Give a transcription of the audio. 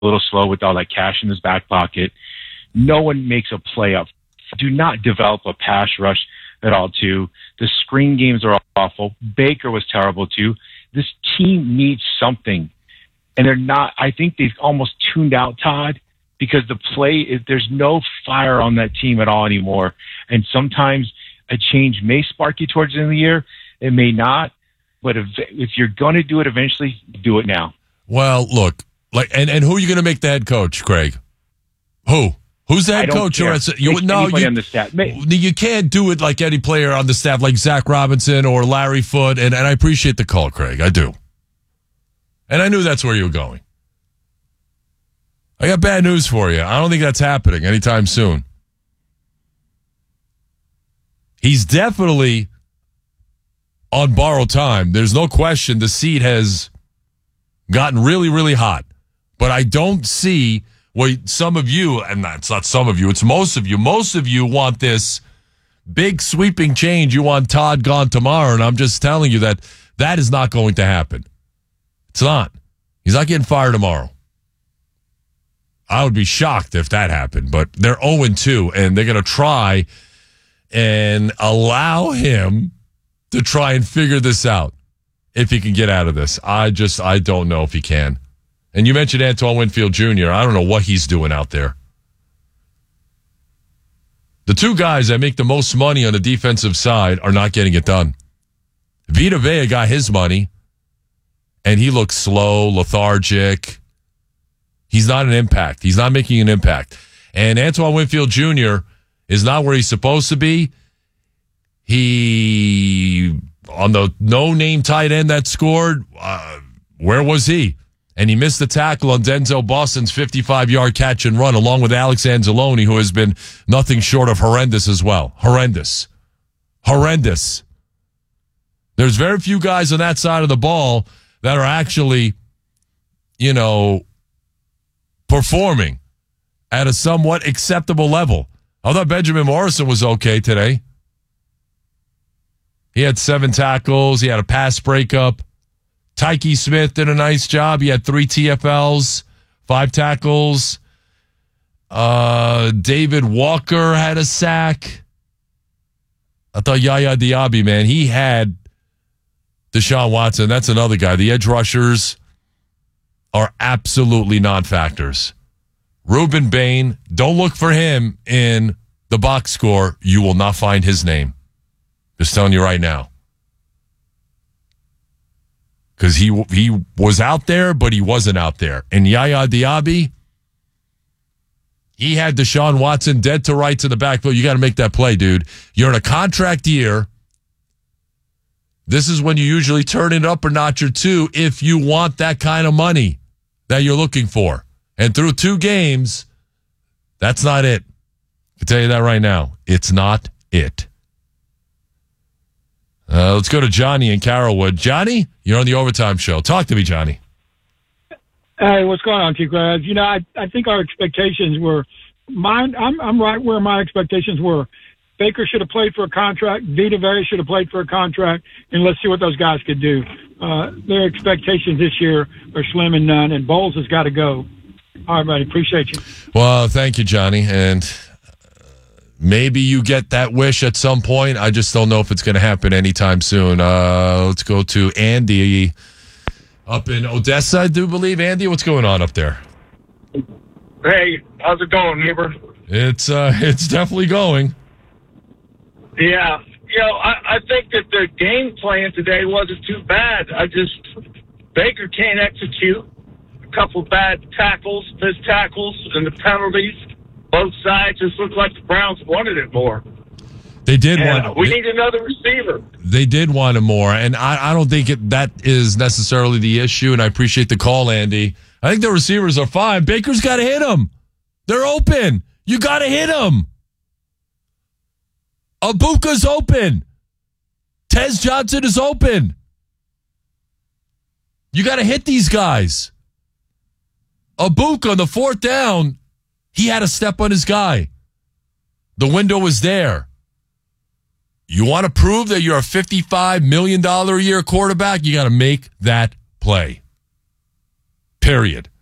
little slow with all that cash in his back pocket. No one makes a play up. Do not develop a pass rush at all, too. The screen games are awful. Baker was terrible, too. This team needs something. And they're not, I think they've almost tuned out Todd because the play, there's no fire on that team at all anymore. And sometimes a change may spark you towards the end of the year. It may not. But if you're going to do it eventually, do it now. Well, look, and who are you going to make the head coach, Craig? Who? Who's the head coach? On the staff. You can't do it like any player on the staff, like Zach Robinson or Larry Foote. And I appreciate the call, Craig. I do. And I knew that's where you were going. I got bad news for you. I don't think that's happening anytime soon. He's definitely on borrowed time. There's no question the seat has gotten really, really hot. But I don't see what some of you, and it's not some of you, it's most of you want this big sweeping change. You want Todd gone tomorrow, and I'm just telling you that is not going to happen. It's not. He's not getting fired tomorrow. I would be shocked if that happened, but they're 0-2, and they're going to try and allow him to try and figure this out if he can get out of this. I don't know if he can. And you mentioned Antoine Winfield Jr. I don't know what he's doing out there. The two guys that make the most money on the defensive side are not getting it done. Vita Vea got his money, and he looks slow, lethargic. He's not an impact. He's not making an impact. And Antoine Winfield Jr. is not where he's supposed to be. He, on the no-name tight end that scored, where was he? And he missed the tackle on Denzel Boston's 55-yard catch and run, along with Alex Anzalone, who has been nothing short of horrendous as well. Horrendous. There's very few guys on that side of the ball that are actually, performing at a somewhat acceptable level. I thought Benjamin Morrison was okay today. He had 7 tackles. He had a pass breakup. Tyke Smith did a nice job. He had 3 TFLs, 5 tackles. David Walker had a sack. I thought Yaya Diaby, man, he had Deshaun Watson. That's another guy. The edge rushers are absolutely non-factors. Reuben Bain, don't look for him in the box score. You will not find his name. Just telling you right now. Because he was out there, but he wasn't out there. And Yaya Diaby, he had Deshaun Watson dead to rights in the backfield. You got to make that play, dude. You're in a contract year. This is when you usually turn it up a notch or two if you want that kind of money that you're looking for. And through 2 games, that's not it. I can tell you that right now. It's not it. Let's go to Johnny in Carrollwood. Johnny, you're on the Overtime Show. Talk to me, Johnny. Hey, what's going on, T-Grad? I think our expectations were mine. I'm right where my expectations were. Baker should have played for a contract. Vita Vea should have played for a contract. And let's see what those guys could do. Their expectations this year are slim and none, and Bowles has got to go. All right, buddy. Appreciate you. Well, thank you, Johnny. And maybe you get that wish at some point. I just don't know if it's going to happen anytime soon. Let's go to Andy up in Odessa, I do believe. Andy, what's going on up there? Hey, how's it going, neighbor? It's definitely going. Yeah. I think that the game plan today wasn't too bad. Baker can't execute. A couple bad tackles, missed tackles, and the penalties. Both sides just looked like the Browns wanted it more. They did we need another receiver. They did want it more, and I don't think that is necessarily the issue, and I appreciate the call, Andy. I think the receivers are fine. Baker's got to hit them. They're open. You got to hit them. Abuka's open. Tez Johnson is open. You got to hit these guys. Abuka on the 4th down, he had a step on his guy. The window was there. You want to prove that you're a $55 million a year quarterback? You got to make that play. Period.